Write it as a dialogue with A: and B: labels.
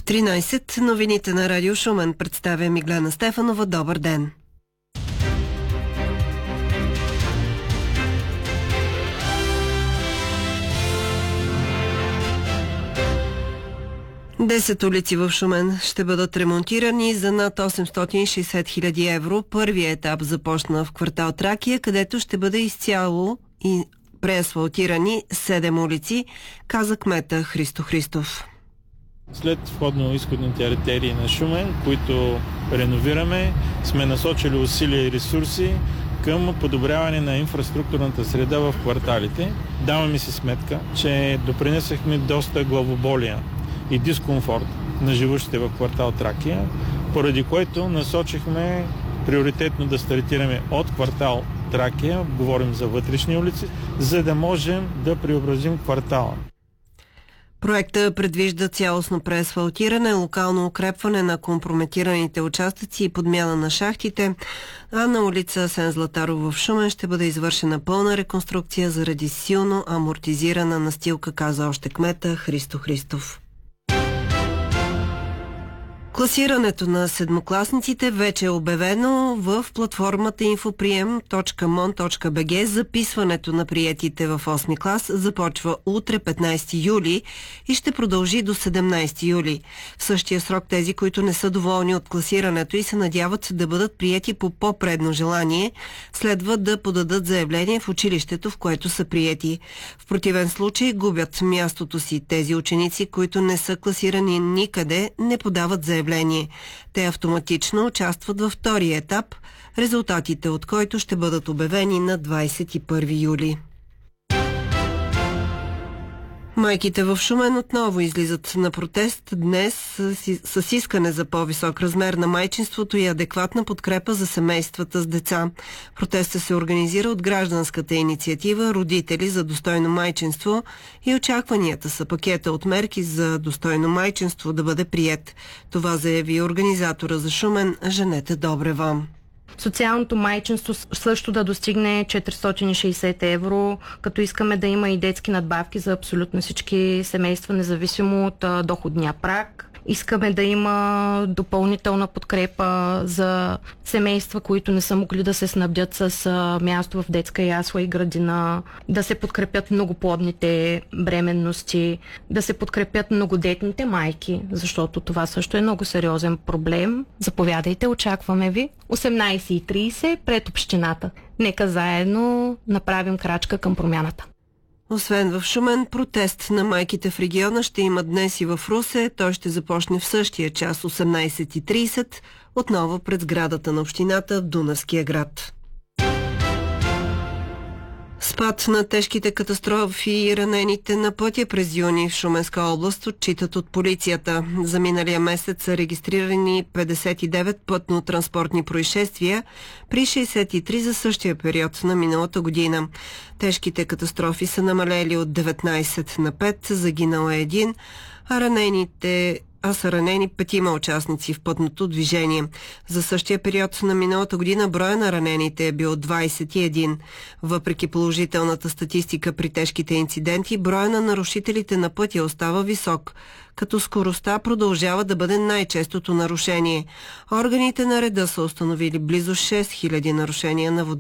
A: 13. Новините на Радио Шумен. Представя Миглена Стефанова. Добър ден! Десет улици в Шумен ще бъдат ремонтирани за над 860 хиляди евро. Първият етап започна в квартал Тракия, където ще бъде изцяло и преасфалтирани 7 улици, каза кмета Христо Христов.
B: След входно-изходните артерии на Шумен, които реновираме, сме насочили усилия и ресурси към подобряване на инфраструктурната среда в кварталите. Даваме си сметка, че допринесахме доста главоболия и дискомфорт на живущите в квартал Тракия, поради което насочихме приоритетно да стартираме от квартал Тракия, говорим за вътрешни улици, за да можем да преобразим квартала.
A: Проектът предвижда цялостно преасфалтиране, локално укрепване на компрометираните участъци и подмяна на шахтите, а на улица Сен Златаров в Шумен ще бъде извършена пълна реконструкция заради силно амортизирана настилка, каза още кмета Христо Христов. Класирането на седмокласниците вече е обявено в платформата infopрием.mon.bg. Записването на приетите в 8 клас започва утре, 15 юли и ще продължи до 17 юли. В същия срок тези, които не са доволни от класирането и се надяват да бъдат приети по по-предно желание, следва да подадат заявление в училището, в което са приети. В противен случай губят мястото си. Тези ученици, които не са класирани никъде, не подават заявление. Те автоматично участват във втория етап, резултатите от който ще бъдат обявени на 21 юли. Майките в Шумен отново излизат на протест днес с искане за по-висок размер на майчинството и адекватна подкрепа за семействата с деца. Протестът се организира от гражданската инициатива "Родители за достойно майчинство" и очакванията са пакета от мерки за достойно майчинство да бъде приет. Това заяви организатора за Шумен Жанета Добрева.
C: Социалното майчинство също да достигне 460 евро, като искаме да има и детски надбавки за абсолютно всички семейства, независимо от доходния праг. Искаме да има допълнителна подкрепа за семейства, които не са могли да се снабдят с място в детска ясла и градина, да се подкрепят многоплодните бременности, да се подкрепят многодетните майки, защото това също е много сериозен проблем. Заповядайте, очакваме ви. 18:30 пред общината. Нека заедно направим крачка към промяната.
A: Освен в Шумен, протест на майките в региона ще има днес и в Русе. Той ще започне в същия час, 18:30, отново пред сградата на общината в Дунавския град. Спад на тежките катастрофи и ранените на пътя през юни в Шуменска област отчитат от полицията. За миналия месец са регистрирани 59 пътно-транспортни происшествия при 63 за същия период на миналата година. Тежките катастрофи са намалели от 19 на 5, загинал е 1, а са ранени 5 участници в пътното движение. За същия период на миналата година броя на ранените е бил 21. Въпреки положителната статистика при тежките инциденти, броя на нарушителите на пътя остава висок, като скоростта продължава да бъде най-честото нарушение. Органите на реда са установили близо 6000 нарушения на